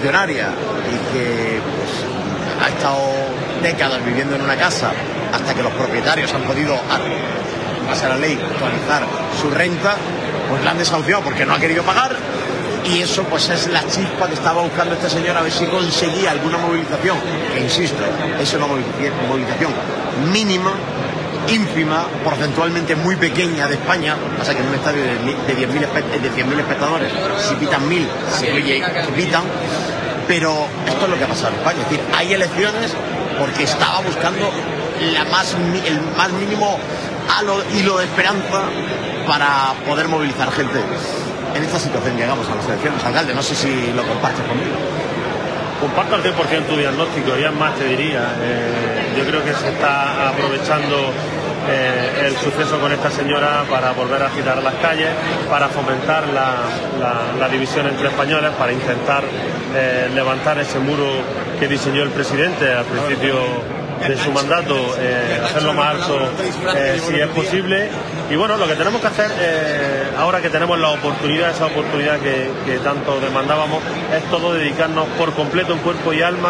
funcionaria y que pues, ha estado décadas viviendo en una casa hasta que los propietarios han podido, en base a la ley, actualizar su renta, pues la han desahuciado porque no ha querido pagar. Y eso pues es la chispa que estaba buscando este señor, a ver si conseguía alguna movilización, que insisto, es una movilización mínima, ínfima, porcentualmente muy pequeña de España. Pasa que en un estadio de 100.000 espectadores, si pitan 1.000, se oye que pitan, pero esto es lo que ha pasado en España. Es decir, hay elecciones porque estaba buscando el más mínimo hilo de esperanza para poder movilizar gente. En esta situación llegamos a las elecciones, alcalde, no sé si lo compartes conmigo. Comparto al 100% tu diagnóstico, y es más te diría, yo creo que se está aprovechando el suceso con esta señora para volver a agitar las calles, para fomentar la división entre españoles, para intentar levantar ese muro que diseñó el presidente al principio de su mandato, hacerlo más alto si es posible. Y bueno, lo que tenemos que hacer ahora que tenemos la oportunidad, esa oportunidad que tanto demandábamos, es todo dedicarnos por completo en cuerpo y alma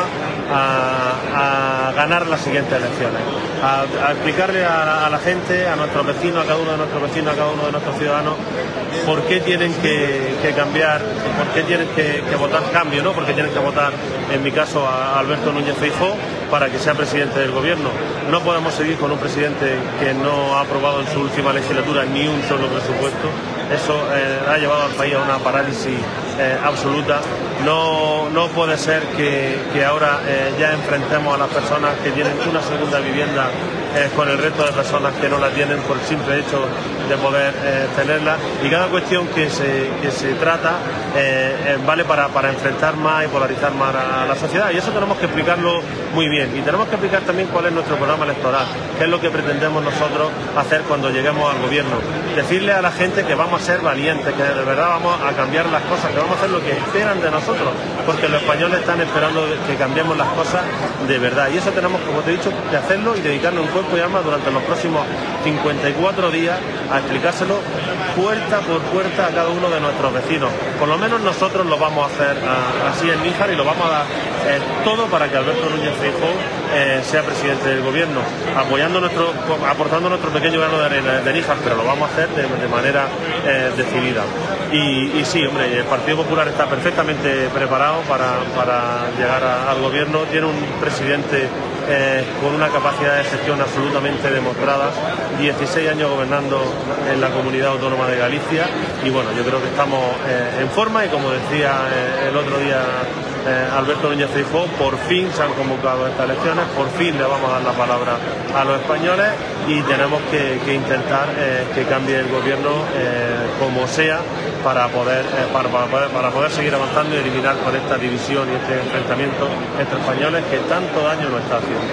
a ganar las siguientes elecciones, a explicarle a la gente, a nuestros vecinos, a cada uno de nuestros vecinos, a cada uno de nuestros ciudadanos, por qué tienen que cambiar, por qué tienen que votar cambio, ¿no? Porque tienen que votar, en mi caso, a Alberto Núñez Feijóo para que sea presidente del gobierno. No podemos seguir con un presidente que no ha aprobado en su última legislatura ni un solo presupuesto. Eso ha llevado al país a una parálisis absoluta. No puede ser que ahora ya enfrentemos a las personas que tienen una segunda vivienda con el resto de personas que no la tienen por el simple hecho de poder tenerla, y cada cuestión que se trata vale para enfrentar más y polarizar más a la sociedad, y eso tenemos que explicarlo muy bien, y tenemos que explicar también cuál es nuestro programa electoral, qué es lo que pretendemos nosotros hacer cuando lleguemos al gobierno, decirle a la gente que vamos a ser valientes, que de verdad vamos a cambiar las cosas, que vamos a hacer lo que esperan de nosotros, porque los españoles están esperando que cambiemos las cosas de verdad, y eso tenemos, como te he dicho, que hacerlo y dedicarnos en cuerpo y alma durante los próximos 54 días a explicárselo puerta por puerta a cada uno de nuestros vecinos. Por lo menos nosotros lo vamos a hacer así en Níjar, y lo vamos a dar todo para que Alberto Núñez Feijóo sea presidente del gobierno, aportando nuestro pequeño grano de arena de Níjar, pero lo vamos a hacer de manera decidida. Y sí, hombre, el Partido Popular está perfectamente preparado para llegar al gobierno. Tiene un presidente con una capacidad de gestión absolutamente demostrada, 16 años gobernando en la Comunidad Autónoma de Galicia, y bueno, yo creo que estamos en forma, y como decía el otro día Alberto Núñez Feijóo, por fin se han convocado estas elecciones, por fin le vamos a dar la palabra a los españoles, y tenemos que intentar que cambie el gobierno como sea para poder seguir avanzando y eliminar con esta división y este enfrentamiento entre españoles que tanto daño nos está haciendo.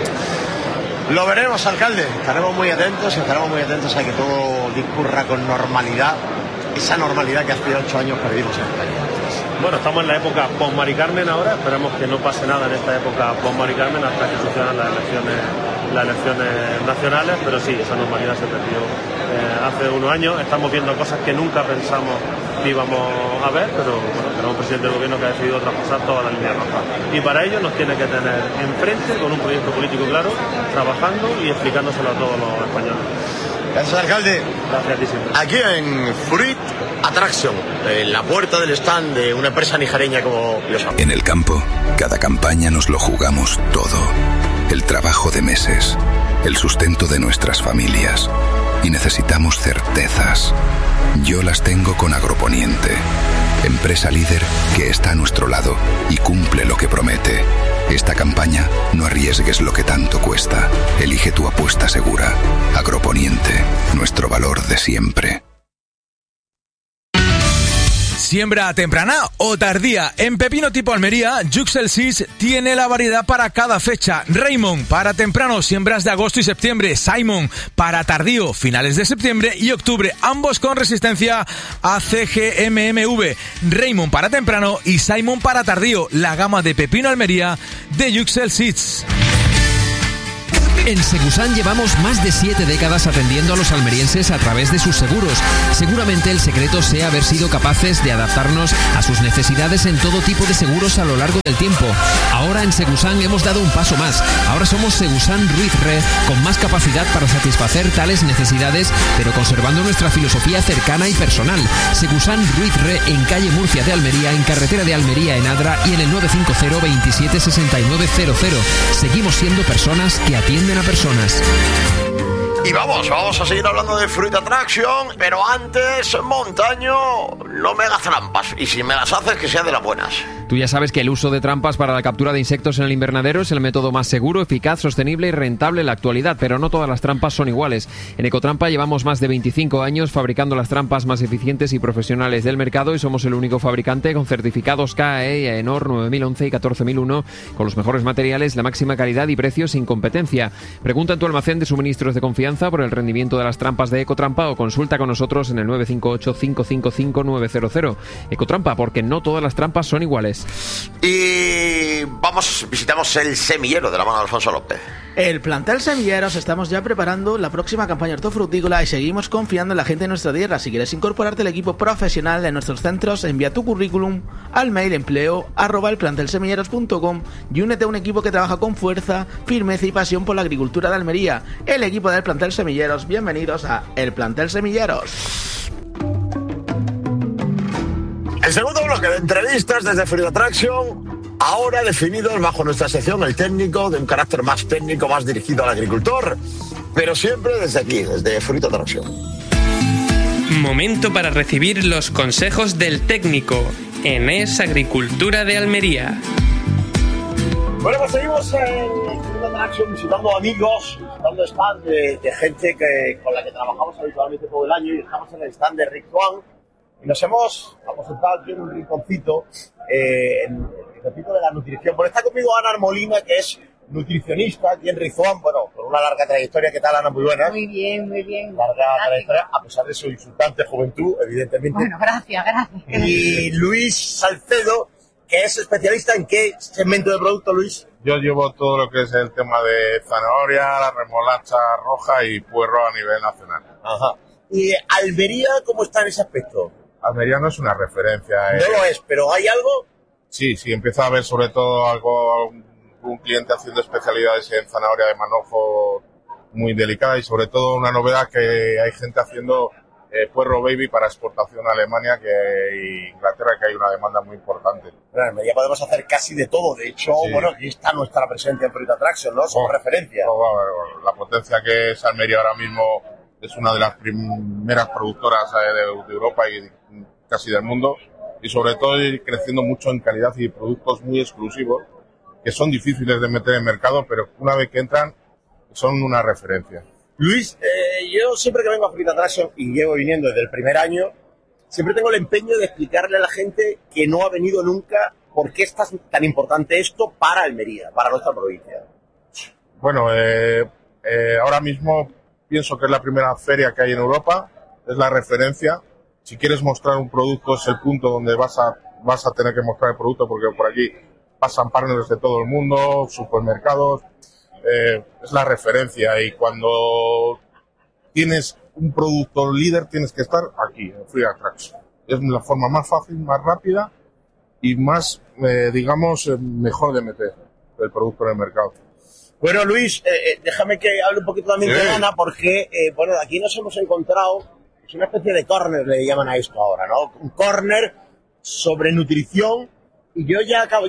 Lo veremos, alcalde. Estaremos muy atentos a que todo discurra con normalidad, esa normalidad que hace 8 años perdimos en España. Bueno, estamos en la época post-Mari Carmen ahora, esperemos que no pase nada en esta época post-Mari Carmen hasta que sucedan las elecciones nacionales, pero sí, esa normalidad se perdió hace unos años. Estamos viendo cosas que nunca pensamos que íbamos a ver, pero bueno, tenemos un presidente del gobierno que ha decidido traspasar todas las líneas rojas, y para ello nos tiene que tener enfrente con un proyecto político claro, trabajando y explicándoselo a todos los españoles. Gracias, alcalde. Gracias a ti siempre. Aquí en Fruit Attraction, en la puerta del stand de una empresa nijareña como Dios. En el campo, cada campaña nos lo jugamos todo. El trabajo de meses, el sustento de nuestras familias. Y necesitamos certezas. Yo las tengo con Agroponiente, empresa líder que está a nuestro lado y cumple lo que promete. Esta campaña, no arriesgues lo que tanto cuesta. Elige tu apuesta segura. Agroponiente, nuestro valor de siempre. Siembra temprana o tardía. En pepino tipo Almería, Yuxel Seeds tiene la variedad para cada fecha. Raymond para temprano, siembras de agosto y septiembre. Simon para tardío, finales de septiembre y octubre, ambos con resistencia a CGMMV. Raymond para temprano y Simon para tardío, la gama de pepino Almería de Yuxel Seeds. En Segusan llevamos más de 7 décadas atendiendo a los almerienses a través de sus seguros. Seguramente el secreto sea haber sido capaces de adaptarnos a sus necesidades en todo tipo de seguros a lo largo del tiempo. Ahora en Segusan hemos dado un paso más. Ahora somos Segusan Ruiz Re, con más capacidad para satisfacer tales necesidades, pero conservando nuestra filosofía cercana y personal. Segusan Ruiz Re en calle Murcia de Almería, en carretera de Almería en Adra y en el 950 27 6900. Seguimos siendo personas que atienden a personas. Y vamos a seguir hablando de Fruit Attraction, pero antes, Montaño, no me hagas trampas. Y si me las haces, que sean de las buenas. Tú ya sabes que el uso de trampas para la captura de insectos en el invernadero es el método más seguro, eficaz, sostenible y rentable en la actualidad, pero no todas las trampas son iguales. En Ecotrampa llevamos más de 25 años fabricando las trampas más eficientes y profesionales del mercado y somos el único fabricante con certificados KAE y AENOR 9011 y 14001 con los mejores materiales, la máxima calidad y precios sin competencia. Pregunta en tu almacén de suministros de confianza por el rendimiento de las trampas de Ecotrampa o consulta con nosotros en el 958 555 900. Ecotrampa, porque no todas las trampas son iguales. Y visitamos el semillero de la mano de Alfonso López. El plantel Semilleros estamos ya preparando la próxima campaña hortofrutícola y seguimos confiando en la gente de nuestra tierra. Si quieres incorporarte al equipo profesional de nuestros centros, envía tu currículum al mail empleo@elplantelsemilleros.com y únete a un equipo que trabaja con fuerza, firmeza y pasión por la agricultura de Almería. El equipo del plantel Semilleros. Bienvenidos a El Plantel Semilleros. El segundo bloque de entrevistas desde Fruit Attraction, ahora definidos bajo nuestra sección El Técnico, de un carácter más técnico, más dirigido al agricultor, pero siempre desde aquí, desde Fruit Attraction. Momento para recibir los consejos del técnico en Es Agricultura de Almería. Bueno, pues seguimos en Fruit Attraction visitando amigos, visitando stand de gente con la que trabajamos habitualmente todo el año, y estamos en el stand de Rick Juan. Y nos hemos sentado aquí en un rinconcito, en el rinconcito de la nutrición. Bueno, está conmigo Ana Molina, que es nutricionista aquí en Rizoán, bueno, con una larga trayectoria. ¿Qué tal, Ana? Muy buena. Muy bien, muy bien. Larga trayectoria, a pesar de su insultante juventud, evidentemente. Bueno, gracias. Y Luis Salcedo, que es especialista en qué segmento de producto, Luis. Yo llevo todo lo que es el tema de zanahoria, la remolacha roja y puerro a nivel nacional. Ajá. ¿Y Almería cómo está en ese aspecto? Almería no es una referencia. No lo es, pero ¿hay algo? Sí, empieza a haber sobre todo un cliente haciendo especialidades en zanahoria de manojo muy delicada y sobre todo una novedad que hay gente haciendo puerro baby para exportación a Alemania y Inglaterra, que hay una demanda muy importante. En Almería podemos hacer casi de todo, de hecho, sí. Bueno, aquí está nuestra presencia en Fruit Attraction, ¿no? Somos referencia. La potencia que es Almería ahora mismo es una de las primeras productoras de Europa y casi del mundo, y sobre todo ir creciendo mucho en calidad y productos muy exclusivos que son difíciles de meter en mercado, pero una vez que entran son una referencia. Luis, yo siempre que vengo a Fruit Attraction, y llevo viniendo desde el primer año, siempre tengo el empeño de explicarle a la gente que no ha venido nunca por qué es tan importante esto para Almería, para nuestra provincia. Bueno, ahora mismo pienso que es la primera feria que hay en Europa, es la referencia. Si quieres mostrar un producto es el punto donde vas a tener que mostrar el producto, porque por allí pasan partners de todo el mundo, supermercados, es la referencia, y cuando tienes un producto líder tienes que estar aquí, en Fruit Attraction. Es la forma más fácil, más rápida y más, mejor de meter el producto en el mercado. Bueno, Luis, déjame que hable un poquito también de Ana, porque, aquí nos hemos encontrado, es una especie de corner, le llaman a esto ahora, ¿no? Un corner sobre nutrición, y yo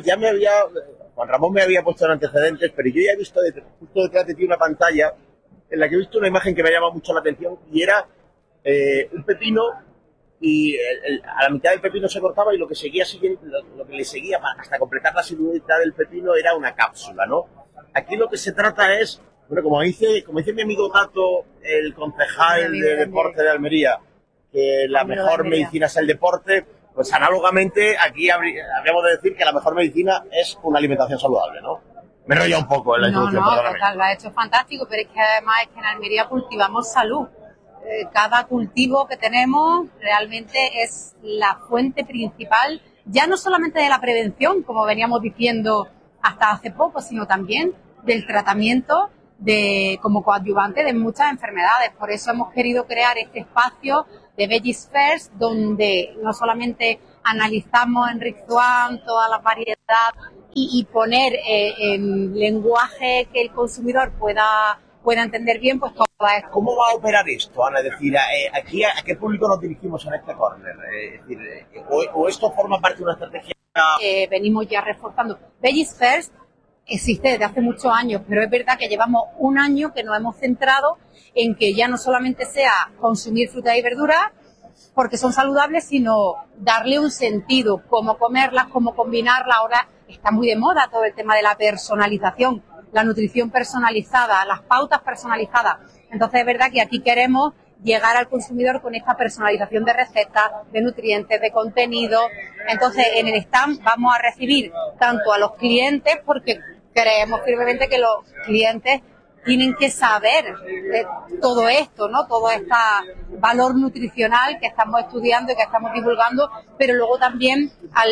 Juan Ramón me había puesto en antecedentes, pero yo ya he visto justo detrás de ti una pantalla en la que he visto una imagen que me ha llamado mucho la atención, y era un pepino, y a la mitad del pepino se cortaba, y lo que le seguía hasta completar la silueta del pepino era una cápsula, ¿no? Aquí lo que se trata es, bueno, como dice mi amigo Tato, el concejal de deporte de Almería, que la mejor medicina es el deporte, pues análogamente aquí habríamos de decir que la mejor medicina es una alimentación saludable, ¿no? Me enrolla un poco en la introducción, perdóname. Total, lo has hecho fantástico, pero es que además es que en Almería cultivamos salud. Cada cultivo que tenemos realmente es la fuente principal, ya no solamente de la prevención, como veníamos diciendo hasta hace poco, sino también del tratamiento como coadyuvante de muchas enfermedades. Por eso hemos querido crear este espacio de Veggies First, donde no solamente analizamos en Rixuan toda la variedad y poner en lenguaje que el consumidor pueda entender bien, pues toda esto. ¿Cómo va a operar esto, Ana? Es decir, aquí ¿a qué público nos dirigimos en este corner? Es decir, ¿o esto forma parte de una estrategia? Venimos ya reforzando. Veggies First existe desde hace muchos años, pero es verdad que llevamos un año que nos hemos centrado en que ya no solamente sea consumir frutas y verduras, porque son saludables, sino darle un sentido, cómo comerlas, cómo combinarlas. Ahora está muy de moda todo el tema de la personalización, la nutrición personalizada, las pautas personalizadas. Entonces es verdad que aquí queremos llegar al consumidor con esta personalización de recetas, de nutrientes, de contenido. Entonces en el stand vamos a recibir tanto a los clientes, porque creemos firmemente que los clientes tienen que saber todo esto, ¿no? Todo este valor nutricional que estamos estudiando y que estamos divulgando, pero luego también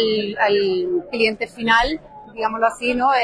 al cliente final, digámoslo así, ¿no?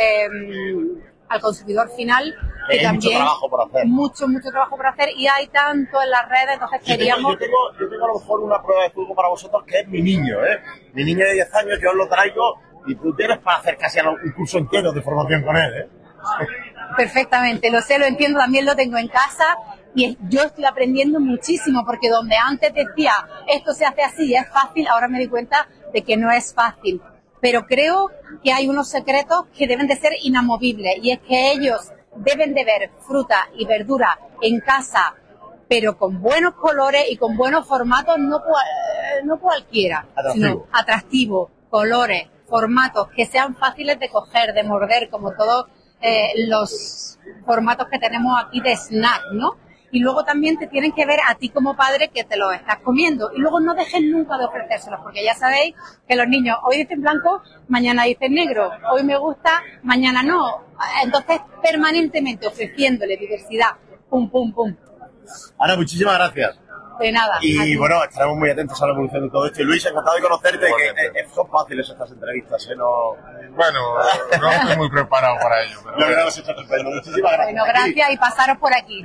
Al consumidor final, que también mucho trabajo por hacer, y hay tanto en las redes. Entonces queríamos... Yo tengo a lo mejor una prueba de fuego para vosotros, que es mi niño, mi niño de 10 años, yo os lo traigo y tú tienes para hacer casi un curso entero de formación con él, Perfectamente, lo sé, lo entiendo, también lo tengo en casa y yo estoy aprendiendo muchísimo, porque donde antes decía esto se hace así y es fácil, ahora me doy cuenta de que no es fácil. Pero creo que hay unos secretos que deben de ser inamovibles, y es que ellos deben de ver fruta y verdura en casa, pero con buenos colores y con buenos formatos, no cualquiera, sino atractivo, colores, formatos que sean fáciles de coger, de morder, como todos los formatos que tenemos aquí de snack, ¿no? Y luego también te tienen que ver a ti como padre que te lo estás comiendo. Y luego no dejes nunca de ofrecérselos, porque ya sabéis que los niños hoy dicen blanco, mañana dicen negro, hoy me gusta, mañana no. Entonces, permanentemente ofreciéndole diversidad. Pum, pum, pum. Ana, muchísimas gracias. De nada. Y bueno, estaremos muy atentos a la evolución de todo esto. Y Luis, encantado de conocerte, que son fáciles estas entrevistas, No... Bueno, no estoy muy preparado para ello. Pero muchísimas gracias. Bueno, gracias, y pasaros por aquí.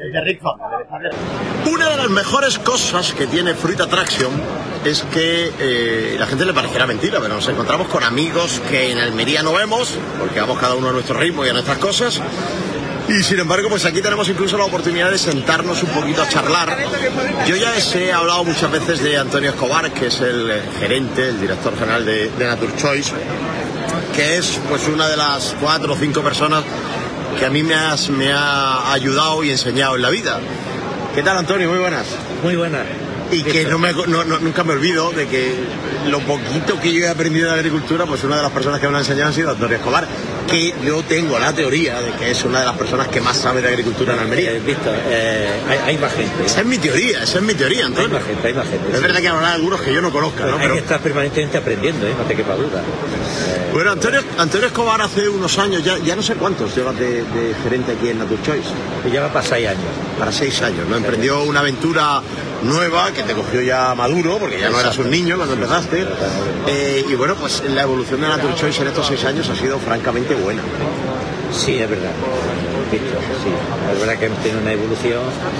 Una de las mejores cosas que tiene Fruit Attraction es que la gente le parecerá mentira, pero nos encontramos con amigos que en Almería no vemos, porque vamos cada uno a nuestro ritmo y a nuestras cosas. Y sin embargo, pues aquí tenemos incluso la oportunidad de sentarnos un poquito a charlar. Yo ya he hablado muchas veces de Antonio Escobar, que es el gerente, el director general de Nature Choice, que es pues una de las 4 o 5 personas que a mí me ha ayudado y enseñado en la vida. ¿Qué tal, Antonio? Muy buenas. Muy buenas. Y que nunca me olvido de que lo poquito que yo he aprendido de agricultura, pues una de las personas que me lo ha enseñado ha sido Antonio Escobar, que yo tengo la teoría de que es una de las personas que más sabe de agricultura en Almería. Hay más gente. Esa es mi teoría, Antonio. Hay más gente. Es verdad que habrá algunos que yo no conozca, ¿no? Pero estás permanentemente aprendiendo, no te quepa duda. Bueno, Antonio Escobar hace unos años, ya no sé cuántos llevas de gerente aquí en Nature Choice. Lleva para 6 años. Para 6 años, ¿no? Emprendió una aventura nueva que te cogió ya maduro, porque ya no eras un niño cuando empezaste. Y bueno, pues la evolución de Nature Choice en estos 6 años ha sido francamente buena. Sí, es verdad. Sí. Es verdad que hemos tenido una evolución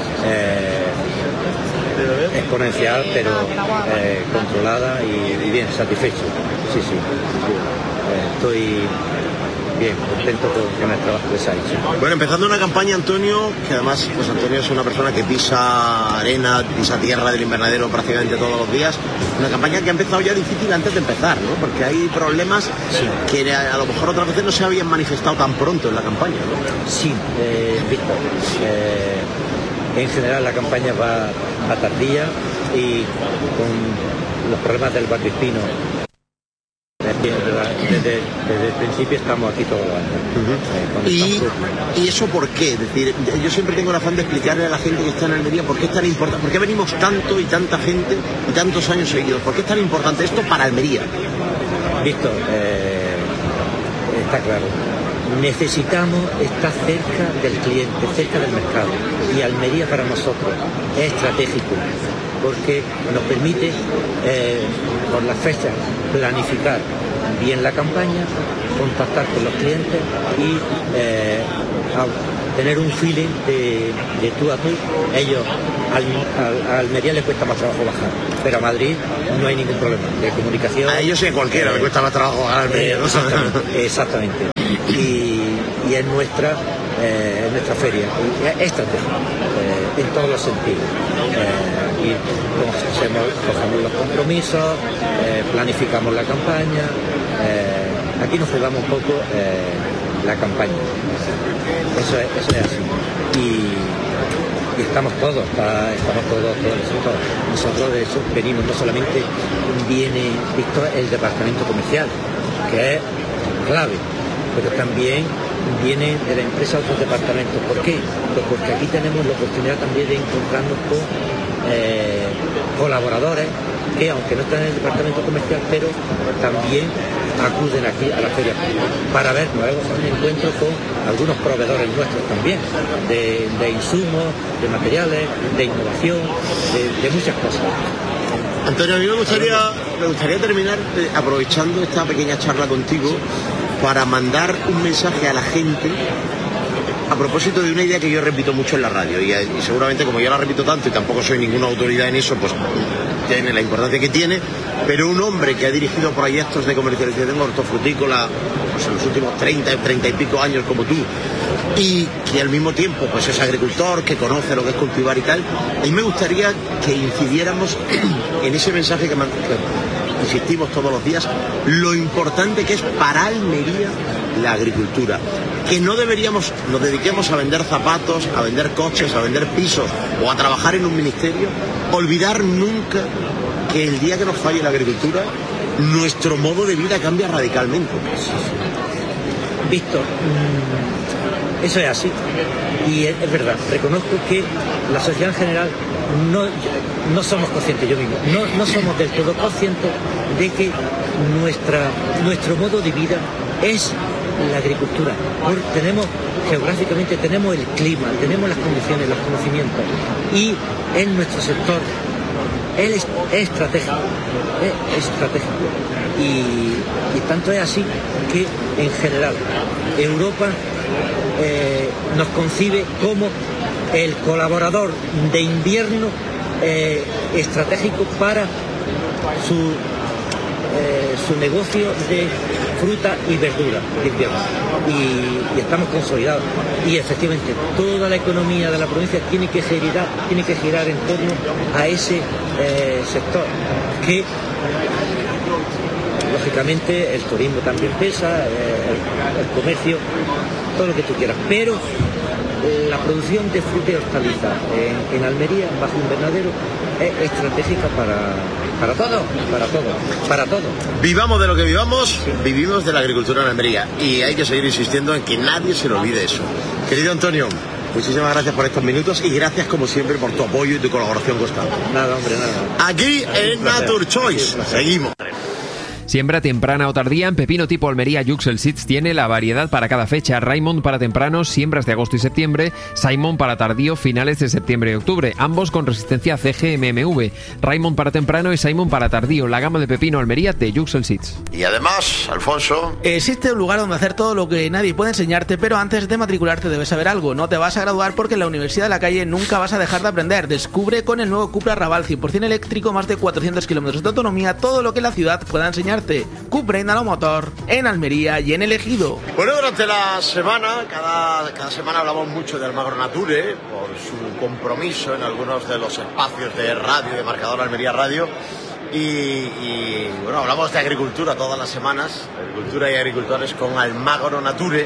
exponencial, pero controlada y bien, satisfecho. Sí. Estoy bien, contento con el trabajo que se ha hecho. Bueno, empezando una campaña, Antonio, que además, pues Antonio es una persona que pisa arena, pisa tierra del invernadero prácticamente todos los días. Una campaña que ha empezado ya difícil antes de empezar, ¿no? Porque hay problemas que a lo mejor otras veces no se habían manifestado tan pronto en la campaña, ¿no? Sí, Víctor. En general la campaña va tardía, y con los problemas del barbiespino. Desde el principio estamos aquí todos los años. ¿Y eso por qué? Es decir, yo siempre tengo el afán de explicarle a la gente que está en Almería por qué es tan importante, por qué venimos tanto y tanta gente y tantos años seguidos, por qué es tan importante esto para Almería. Víctor, está claro. Necesitamos estar cerca del cliente, cerca del mercado. Y Almería para nosotros es estratégico, porque nos permite, por las fechas, planificar bien la campaña, contactar con los clientes y tener un feeling de tú a tú. Ellos, a Almería les cuesta más trabajo bajar, pero a Madrid no hay ningún problema de comunicación. A ellos y a cualquiera le cuesta más trabajo bajar a Almería, ¿no? Exactamente. Y es nuestra feria, es estratégica en todos los sentidos. Y cogemos los compromisos, planificamos la campaña, aquí nos jugamos un poco la campaña. Eso es así. Y estamos todos el sector. Nosotros de eso venimos, no solamente viene visto el departamento comercial, que es clave, pero también viene de la empresa otros departamentos. ¿Por qué? Pues porque aquí tenemos la oportunidad también de encontrarnos con colaboradores que, aunque no están en el departamento comercial, pero también acuden aquí a la feria para ver nuevos encuentros con algunos proveedores nuestros también, de insumos, de materiales, de innovación, de muchas cosas. Antonio, a mí me gustaría terminar aprovechando esta pequeña charla contigo para mandar un mensaje a la gente a propósito de una idea que yo repito mucho en la radio y seguramente como yo la repito tanto y tampoco soy ninguna autoridad en eso, pues tiene la importancia que tiene, pero un hombre que ha dirigido proyectos de comercialización hortofrutícola pues en los últimos 30 y pico años como tú, y que al mismo tiempo pues es agricultor, que conoce lo que es cultivar y tal, a mí me gustaría que incidiéramos en ese mensaje que insistimos todos los días, lo importante que es para Almería la agricultura, que no nos dediquemos a vender zapatos, a vender coches, a vender pisos o a trabajar en un ministerio, olvidar nunca que el día que nos falle la agricultura, nuestro modo de vida cambia radicalmente. Víctor, eso es así y es verdad, reconozco que la sociedad en general no somos conscientes, yo mismo, no somos del todo conscientes de que nuestro modo de vida es la agricultura. Geográficamente tenemos el clima, tenemos las condiciones, los conocimientos, y en nuestro sector es estratégico, y tanto es así que en general Europa nos concibe como el colaborador de invierno estratégico para su negocio de fruta y verdura de invierno, y estamos consolidados, y efectivamente toda la economía de la provincia tiene que girar en torno a ese sector, que lógicamente el turismo también pesa, el comercio, todo lo que tú quieras, pero la producción de fruta y hortalizas en Almería, bajo invernadero, es estratégica para todo. Vivamos de lo que vivamos, vivimos de la agricultura en Almería, y hay que seguir insistiendo en que nadie se le olvide eso. Querido Antonio, muchísimas gracias por estos minutos y gracias como siempre por tu apoyo y tu colaboración constante. Nada, hombre, nada. Aquí en Nature Choice, seguimos. Siembra temprana o tardía en pepino tipo Almería. Yuxel Seeds tiene la variedad para cada fecha. Raymond para tempranos, siembras de agosto y septiembre. Simon para tardío, finales de septiembre y octubre. Ambos con resistencia CG/MMV. Raymond para temprano y Simon para tardío. La gama de pepino Almería de Yuxel Seeds. Y además, Alfonso, existe un lugar donde hacer todo lo que nadie puede enseñarte, pero antes de matricularte debes saber algo. No te vas a graduar porque en la Universidad de la Calle nunca vas a dejar de aprender. Descubre con el nuevo Cupra Raval 100% eléctrico, más de 400 kilómetros de autonomía, todo lo que la ciudad pueda enseñarte. Cupra Indalo Motor en Almería y en El Ejido. Bueno, durante la semana, cada semana hablamos mucho de Almagro Nature por su compromiso en algunos de los espacios de radio, de Marcador Almería Radio. Y bueno, hablamos de agricultura todas las semanas, agricultura y agricultores con Almagro Nature.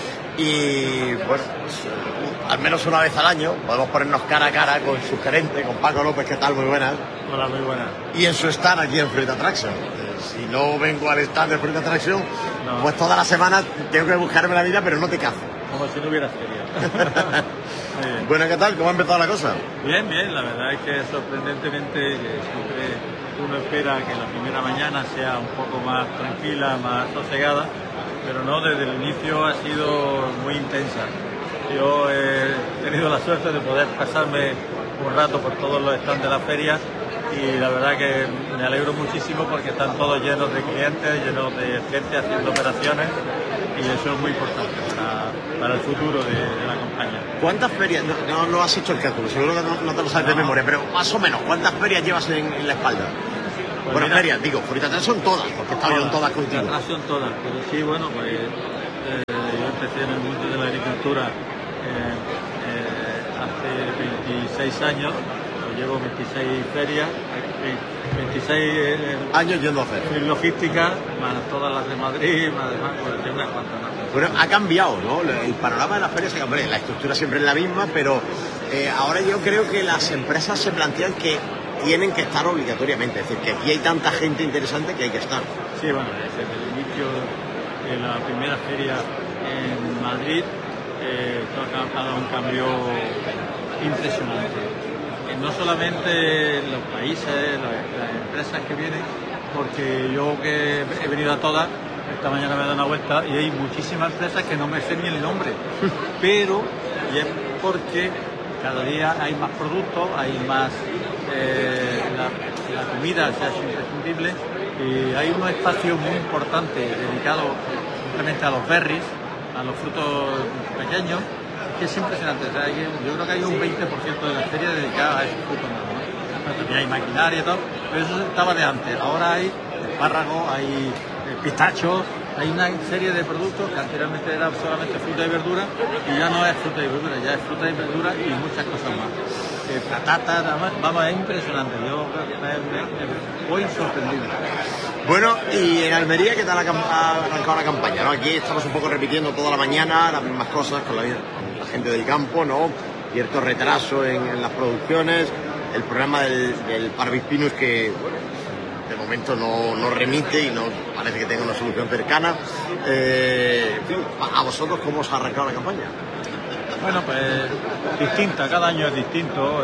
Y bueno, pues, al menos una vez al año podemos ponernos cara a cara con su gerente, con Paco López. ¿Qué tal? Muy buenas. Hola, muy buenas. Y en su stand aquí en Fruit Attraction. Si no vengo al stand de Fruit Attraction, no, pues toda la semana tengo que buscarme la vida, pero no te cazo. Como si no hubiera feria. Bueno, ¿qué tal? ¿Cómo ha empezado la cosa? Bien, la verdad es que sorprendentemente siempre uno espera que la primera mañana sea un poco más tranquila, más sosegada, pero no, desde el inicio ha sido muy intensa. Yo he tenido la suerte de poder pasarme un rato por todos los stands de la feria y la verdad que me alegro muchísimo porque están todos llenos de clientes, llenos de gente haciendo operaciones y eso es muy importante para el futuro de la compañía. ¿Cuántas ferias? No has hecho el cálculo, seguro que no te lo sabes de memoria, pero más o menos, ¿cuántas ferias llevas en la espalda? Pues bueno, mira, ferias, digo, ahorita atrás son todas, porque he estado yo en todas contigo. Atrás son todas, pero sí, bueno, pues yo empecé en el mundo de la agricultura hace 26 años, pues llevo 26 ferias, 26 años yendo a hacer. En logística, más todas las de Madrid, más demás, pues tengo unas cuantas más. Bueno, ha cambiado, ¿no? El panorama de las ferias ha cambiado. La estructura siempre es la misma, pero ahora yo creo que las empresas se plantean que tienen que estar obligatoriamente, es decir, que aquí hay tanta gente interesante que hay que estar. Sí, bueno, desde el inicio de la primera feria en Madrid, ha dado un cambio impresionante. No solamente los países, las empresas que vienen, porque yo que he venido a todas, esta mañana me he dado una vuelta y hay muchísimas empresas que no me sé ni el nombre, pero y es porque cada día hay más productos, hay más, la comida se ha hecho imprescindible y hay unos espacios muy importantes dedicados simplemente a los berries, a los frutos pequeños, que es impresionante. O sea, yo creo que hay un 20% de la feria dedicada a esos frutos nuevos, ¿no? También hay maquinaria y todo, pero eso estaba de antes. Ahora hay espárragos, hay pistachos, hay una serie de productos que anteriormente era solamente fruta y verdura y ya no es fruta y verdura, ya es fruta y verdura y muchas cosas más. Patatas, nada más, vamos, es impresionante. Yo me voy sorprendido. Bueno, y en Almería, ¿qué tal ha arrancado la campaña, ¿no? Aquí estamos un poco repitiendo toda la mañana las mismas cosas con la gente del campo, ¿no? Cierto retraso en las producciones, el problema del Parvis Pinus que, bueno, de momento no remite y no parece que tenga una solución cercana. En fin, ¿a vosotros cómo os ha arrancado la campaña? Bueno, pues distinta, cada año es distinto.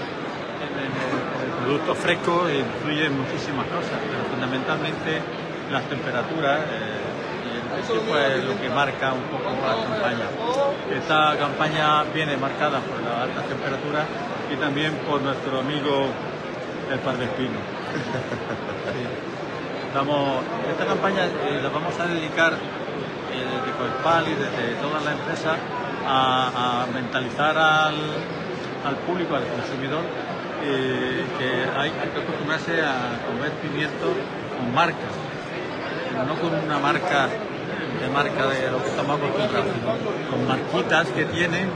El producto fresco influye en muchísimas cosas, pero fundamentalmente las temperaturas y eso pues lo que marca un poco la campaña. Esta campaña viene marcada por las altas temperaturas y también por nuestro amigo el Parvis Pinus. Sí. Esta campaña la vamos a dedicar desde Coespal y desde todas las empresas a mentalizar al público, al consumidor, que hay que acostumbrarse a comer pimiento con marcas, no con una marca de lo que estamos acostumbrados, sino con marquitas que tienen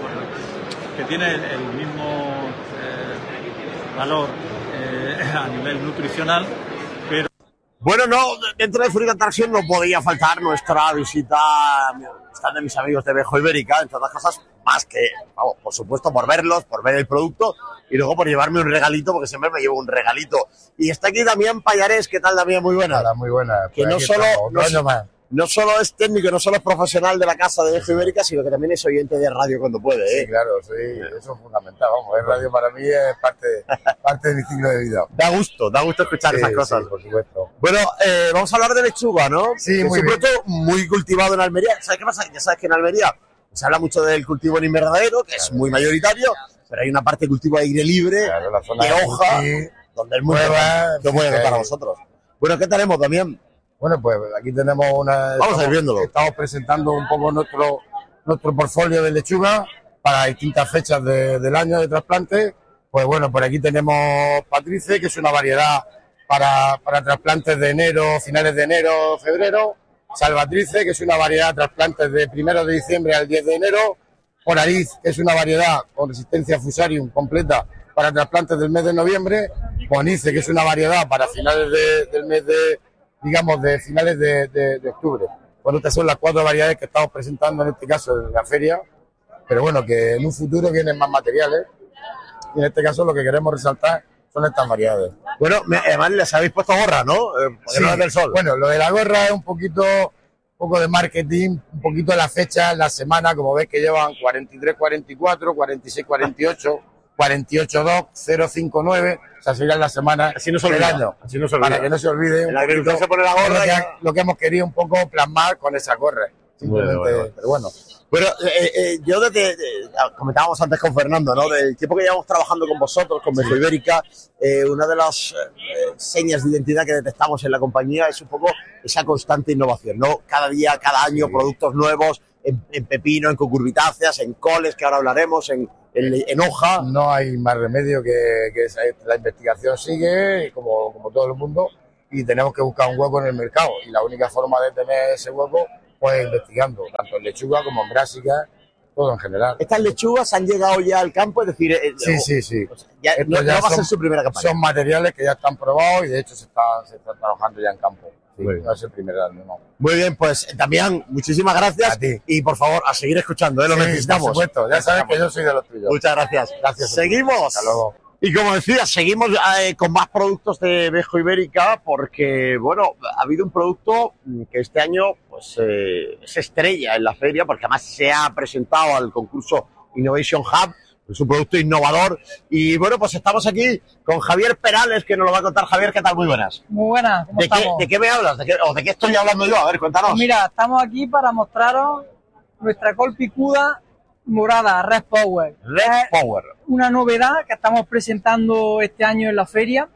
el mismo valor a nivel nutricional, pero... Bueno, no, dentro de Fruit Attraction no podía faltar nuestra visita de mis amigos de Bejo Ibérica, entre otras cosas, más que, vamos, por supuesto, por verlos, por ver el producto y luego por llevarme un regalito, porque siempre me llevo un regalito. Y está aquí Damián Pallares. ¿Qué tal, Damián? Muy buena. Hola, muy buena. Que no solo es técnico, no solo es profesional de la casa de Bejo Ibérica, sino que también es oyente de radio cuando puede, ¿eh? Sí, claro, sí, eso es fundamental. Vamos, el radio para mí es parte de mi ciclo de vida. Da gusto escuchar esas cosas. Sí, por supuesto. Bueno, vamos a hablar de lechuga, ¿no? Sí, muy bien. Es un producto muy cultivado en Almería. ¿Sabes qué pasa? Ya sabes que en Almería se habla mucho del cultivo en invernadero, que es muy mayoritario, pero hay una parte de cultivo de aire libre, claro, la zona de hoja, donde es muy bueno para vosotros. Bueno, ¿qué tenemos, Damián? Bueno, pues aquí tenemos Vamos a ir viéndolo. Estamos presentando un poco nuestro portfolio de lechuga para distintas fechas del año de trasplante. Pues bueno, por aquí tenemos Patrice, que es una variedad para trasplantes de enero, finales de enero, febrero. Salvatrice, que es una variedad de trasplantes de 1 de diciembre al 10 de enero. Polariz, que es una variedad con resistencia fusarium completa para trasplantes del mes de noviembre. Bonice, que es una variedad para finales del mes de finales de octubre. Bueno, estas son las 4 variedades que estamos presentando en este caso en la feria, pero bueno, que en un futuro vienen más materiales y en este caso lo que queremos resaltar son estas variedades. Bueno, además les habéis puesto gorra, ¿no? Sí. No es del sol. Bueno, lo de la gorra es un poco de marketing, un poquito de la fecha, la semana, como ves que llevan 43, 44, 46, 48, 48, 2, 059, o sea, sería la semana del año. Así no se olvida. Para que no se olvide. El agricultor se pone la gorra lo que hemos querido un poco plasmar con esa gorra. Simplemente, pero bueno. Bueno, yo comentábamos antes con Fernando, ¿no? Del tiempo que llevamos trabajando con vosotros, con Bejo Ibérica, una de las señas de identidad que detectamos en la compañía es un poco esa constante innovación, ¿no? Cada día, cada año, productos nuevos en pepino, en cucurbitáceas, en coles, que ahora hablaremos, en hoja. No hay más remedio que la investigación sigue, como todo el mundo, y tenemos que buscar un hueco en el mercado. Y la única forma de tener ese hueco, pues investigando, tanto en lechuga como en brásicas, todo en general. ¿Estas lechugas han llegado ya al campo? Es decir, sí. O sea, ya no va a ser su primera campaña. Son materiales que ya están probados y de hecho se están trabajando ya en campo. Sí, no va a ser el primer año, no. Muy bien, pues Damián, muchísimas gracias. A ti. Y por favor, a seguir escuchando, lo necesitamos. Por supuesto, ya sabes que yo soy de los tuyos. Muchas gracias. Gracias. Seguimos. Hasta luego. Y como decía, seguimos con más productos de Bejo Ibérica porque, bueno, ha habido un producto que este año pues se estrella en la feria porque además se ha presentado al concurso Innovation Hub. Es un producto innovador y, bueno, pues estamos aquí con Javier Perales, que nos lo va a contar. Javier, ¿qué tal? Muy buenas. Muy buenas, ¿cómo estamos? ¿De qué me hablas? ¿De qué estoy hablando yo? A ver, cuéntanos. Pues mira, estamos aquí para mostraros nuestra col picuda morada, Red Power. Red Power. Una novedad que estamos presentando este año en la feria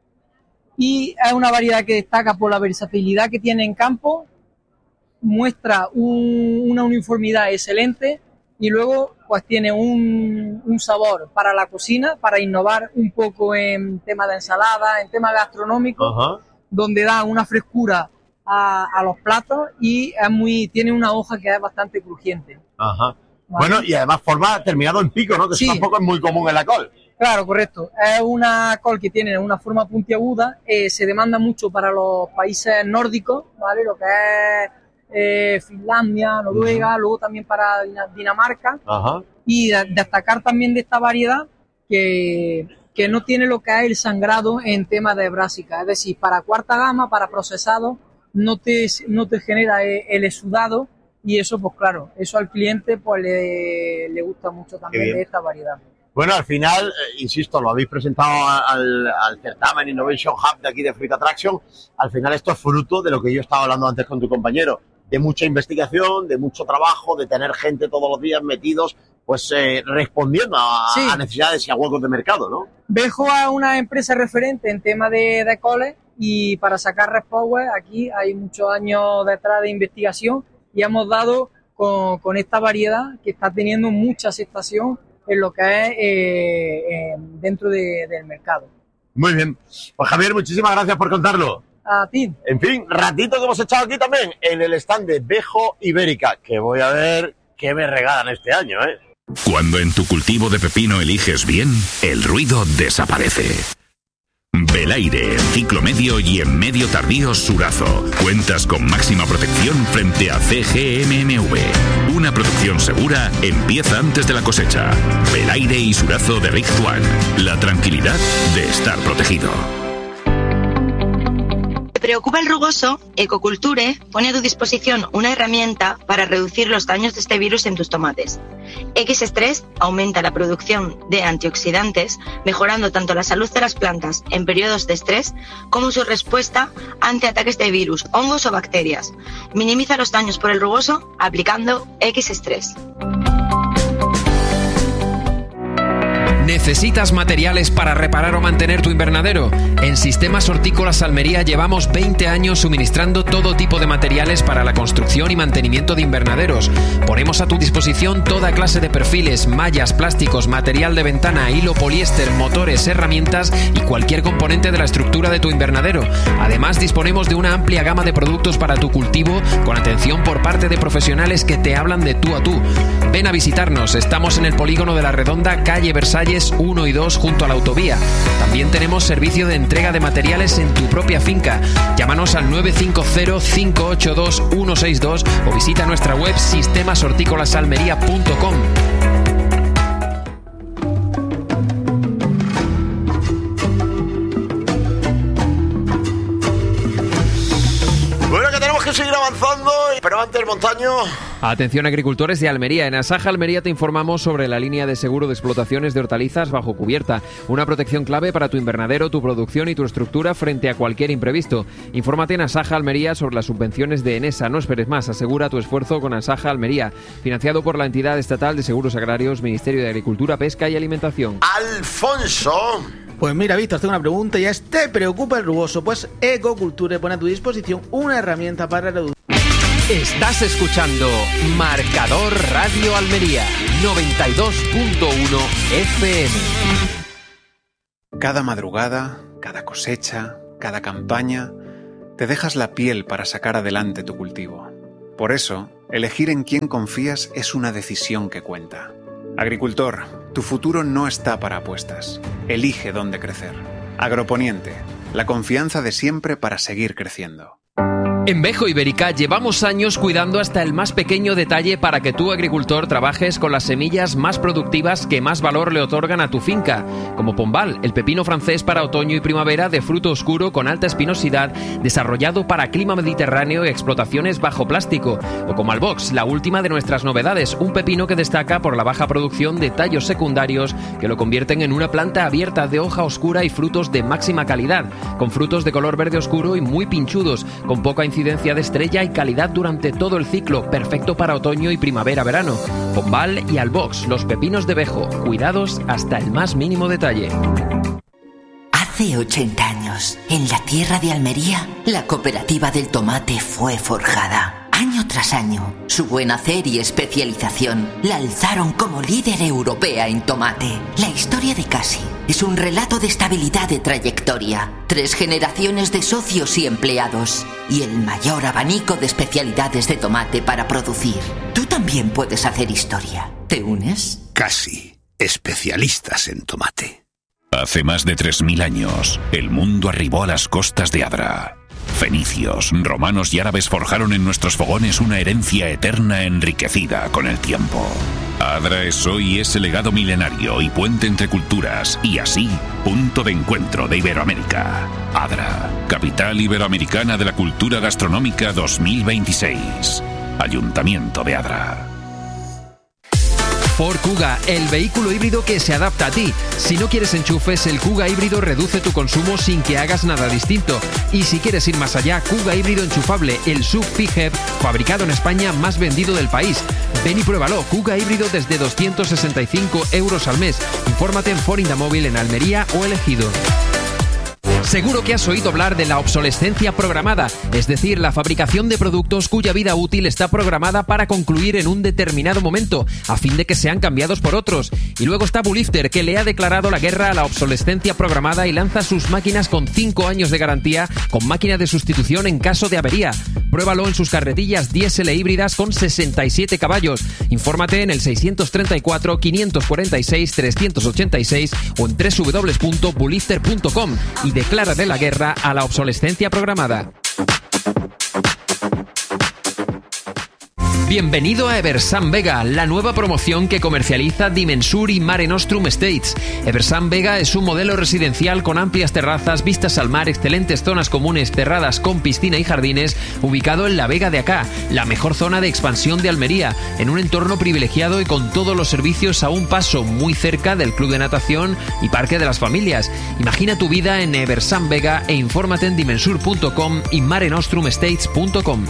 y es una variedad que destaca por la versatilidad que tiene en campo, muestra una uniformidad excelente y luego pues tiene un sabor para la cocina, para innovar un poco en tema de ensalada, en tema gastronómico, donde da una frescura a los platos y tiene una hoja que es bastante crujiente. Ajá. Bueno, y además forma terminado en pico, ¿no? Que sí. Eso tampoco es muy común en la col. Claro, correcto. Es una col que tiene una forma puntiaguda, se demanda mucho para los países nórdicos, ¿vale? Lo que es Finlandia, Noruega, luego también para Dinamarca. Ajá. Y destacar también de esta variedad que no tiene lo que es el sangrado en tema de brásica, es decir, para cuarta gama, para procesado, no te genera el exudado. Y eso, pues claro, eso al cliente pues le gusta mucho también de esta variedad. Bueno, al final, insisto, lo habéis presentado al certamen Innovation Hub de aquí de Fruit Attraction. Al final esto es fruto de lo que yo estaba hablando antes con tu compañero, de mucha investigación, de mucho trabajo, de tener gente todos los días metidos, pues respondiendo a necesidades y a huecos de mercado, ¿no? Bejo es una empresa referente en tema de coles y para sacar Red Power aquí hay muchos años detrás de investigación. Y hemos dado con esta variedad que está teniendo mucha aceptación en lo que es dentro del mercado. Muy bien. Pues Javier, muchísimas gracias por contarlo. A ti. En fin, ratito que hemos echado aquí también en el stand de Bejo Ibérica, que voy a ver qué me regalan este año, ¿eh? Cuando en tu cultivo de pepino eliges bien, el ruido desaparece. Belaire, ciclo medio y en medio tardío Surazo. Cuentas con máxima protección frente a CGMMV. Una producción segura empieza antes de la cosecha. Belaire y Surazo de Rick Swan. La tranquilidad de estar protegido. ¿Te preocupa el rugoso? Ecoculture pone a tu disposición una herramienta para reducir los daños de este virus en tus tomates. X-Stress aumenta la producción de antioxidantes, mejorando tanto la salud de las plantas en periodos de estrés como su respuesta ante ataques de virus, hongos o bacterias. Minimiza los daños por el rugoso aplicando X-Stress. ¿Necesitas materiales para reparar o mantener tu invernadero? En Sistemas Hortícolas Almería llevamos 20 años suministrando todo tipo de materiales para la construcción y mantenimiento de invernaderos. Ponemos a tu disposición toda clase de perfiles, mallas, plásticos, material de ventana, hilo, poliéster, motores, herramientas y cualquier componente de la estructura de tu invernadero. Además, disponemos de una amplia gama de productos para tu cultivo con atención por parte de profesionales que te hablan de tú a tú. Ven a visitarnos, estamos en el Polígono de la Redonda, calle Versalles 1 y 2 junto a la autovía. También tenemos servicio de entrega de materiales en tu propia finca. Llámanos al 950-582-162 o visita nuestra web sistemasorticolasalmería.com. Bueno, que tenemos que seguir avanzando, pero antes Montes, Montaño. Atención agricultores de Almería. En Asaja Almería te informamos sobre la línea de seguro de explotaciones de hortalizas bajo cubierta. Una protección clave para tu invernadero, tu producción y tu estructura frente a cualquier imprevisto. Infórmate en Asaja Almería sobre las subvenciones de Enesa. No esperes más, asegura tu esfuerzo con Asaja Almería. Financiado por la entidad estatal de seguros agrarios, Ministerio de Agricultura, Pesca y Alimentación. Alfonso. Pues mira, Víctor, tengo una pregunta y es: ¿te preocupa el rugoso? Pues Ecoculture pone a tu disposición una herramienta para reducir. Estás escuchando Marcador Radio Almería 92.1 FM. Cada madrugada, cada cosecha, cada campaña, te dejas la piel para sacar adelante tu cultivo. Por eso, elegir en quién confías es una decisión que cuenta. Agricultor, tu futuro no está para apuestas. Elige dónde crecer. Agroponiente, la confianza de siempre para seguir creciendo. En Vejo Ibérica llevamos años cuidando hasta el más pequeño detalle para que tú, agricultor, trabajes con las semillas más productivas que más valor le otorgan a tu finca, como Pombal, el pepino francés para otoño y primavera de fruto oscuro con alta espinosidad, desarrollado para clima mediterráneo y explotaciones bajo plástico, o como Albox, la última de nuestras novedades, un pepino que destaca por la baja producción de tallos secundarios que lo convierten en una planta abierta de hoja oscura y frutos de máxima calidad, con frutos de color verde oscuro y muy pinchudos, con poca incidencia de estrella y calidad durante todo el ciclo, perfecto para otoño y primavera-verano. Pombal y Albox, los pepinos de Vejo, cuidados hasta el más mínimo detalle. Hace 80 años, en la tierra de Almería, la cooperativa del tomate fue forjada. Año tras año, su buen hacer y especialización la alzaron como líder europea en tomate. La historia de Casi es un relato de estabilidad de trayectoria, 3 generaciones de socios y empleados y el mayor abanico de especialidades de tomate para producir. Tú también puedes hacer historia. ¿Te unes? Casi, especialistas en tomate. Hace más de 3000 años, el mundo arribó a las costas de Adra. Fenicios, romanos y árabes forjaron en nuestros fogones una herencia eterna enriquecida con el tiempo. Adra es hoy ese legado milenario y puente entre culturas, y así, punto de encuentro de Iberoamérica. Adra, capital iberoamericana de la cultura gastronómica 2026. Ayuntamiento de Adra. Ford Kuga, el vehículo híbrido que se adapta a ti. Si no quieres enchufes, el Kuga híbrido reduce tu consumo sin que hagas nada distinto. Y si quieres ir más allá, Kuga híbrido enchufable, el SUV PHEV, fabricado en España, más vendido del país. Ven y pruébalo, Kuga híbrido desde 265 euros al mes. Infórmate en Ford Indamóvil en Almería o El Ejido. Seguro que has oído hablar de la obsolescencia programada, es decir, la fabricación de productos cuya vida útil está programada para concluir en un determinado momento, a fin de que sean cambiados por otros. Y luego está Bulifter, que le ha declarado la guerra a la obsolescencia programada y lanza sus máquinas con 5 años de garantía, con máquina de sustitución en caso de avería. Pruébalo en sus carretillas diésel e híbridas con 67 caballos. Infórmate en el 634 546 386 o en www.bulifter.com y declárale la guerra a la obsolescencia programada. Bienvenido a Eversan Vega, la nueva promoción que comercializa Dimensur y Mare Nostrum Estates. Eversan Vega es un modelo residencial con amplias terrazas, vistas al mar, excelentes zonas comunes cerradas con piscina y jardines, ubicado en la Vega de Acá, la mejor zona de expansión de Almería, en un entorno privilegiado y con todos los servicios a un paso, muy cerca del club de natación y parque de las familias. Imagina tu vida en Eversan Vega e infórmate en dimensur.com y marenostrumestates.com.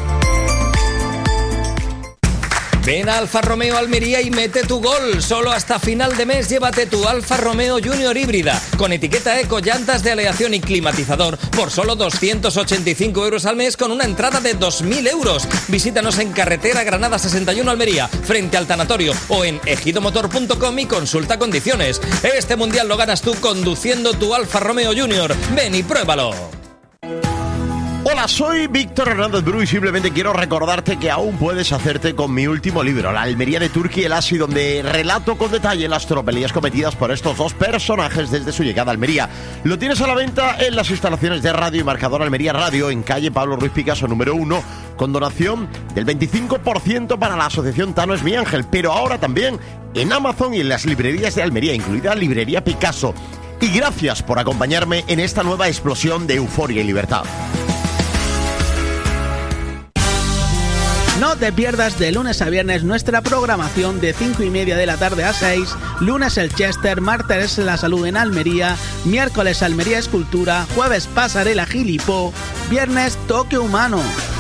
Ven a Alfa Romeo Almería y mete tu gol. Solo hasta final de mes llévate tu Alfa Romeo Junior híbrida con etiqueta eco, llantas de aleación y climatizador por solo 285 euros al mes con una entrada de 2.000 euros. Visítanos en carretera Granada 61 Almería, frente al tanatorio, o en ejidomotor.com y consulta condiciones. Este mundial lo ganas tú conduciendo tu Alfa Romeo Junior. Ven y pruébalo. Hola, soy Víctor Hernández Bru y simplemente quiero recordarte que aún puedes hacerte con mi último libro, La Almería de Turki el Asi, donde relato con detalle las tropelías cometidas por estos dos personajes desde su llegada a Almería. Lo tienes a la venta en las instalaciones de Radio y Marcador Almería Radio, en calle Pablo Ruiz Picasso número 1, con donación del 25% para la asociación Tano es mi ángel, pero ahora también en Amazon y en las librerías de Almería, incluida Librería Picasso. Y gracias por acompañarme en esta nueva explosión de euforia y libertad. No te pierdas de lunes a viernes nuestra programación de 5:30 de la tarde a 6, lunes el Chester, martes la salud en Almería, miércoles Almería Escultura, jueves Pasarela Gilipó, viernes Toque Humano.